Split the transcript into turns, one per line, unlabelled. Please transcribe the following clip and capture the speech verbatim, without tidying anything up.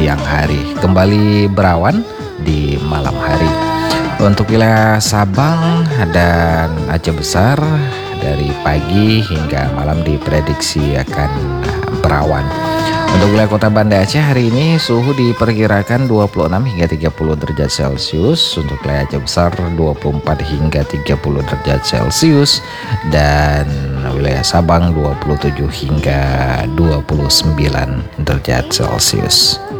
siang hari, kembali berawan di malam hari. Untuk wilayah Sabang dan Aceh Besar dari pagi hingga malam diprediksi akan berawan. Untuk wilayah Kota Banda Aceh hari ini suhu diperkirakan dua puluh enam hingga tiga puluh derajat Celcius. Untuk wilayah Aceh Besar dua puluh empat hingga tiga puluh derajat Celcius, dan wilayah Sabang dua puluh tujuh hingga dua puluh sembilan derajat Celcius.